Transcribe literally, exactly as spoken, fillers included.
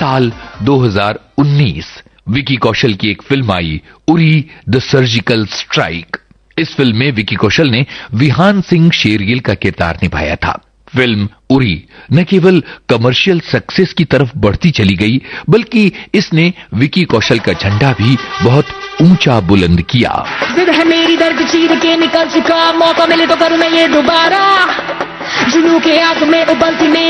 साल दो हज़ार उन्नीस विकी कौशल की एक film I, Uri the surgical strike. इस फिल्म में विकी कौशल ने विहान सिंह शेरगिल का किरदार निभाया था। फिल्म उरी न केवल कमर्शियल सक्सेस की तरफ बढ़ती चली गई, बल्कि इसने विकी कौशल का झंडा भी बहुत ऊंचा बुलंद किया। जिद है मेरी दर्द चीर के निकल चुका, मौका मिले तो करूं मैं ये दोबारा, जुनू के आग में उबलती में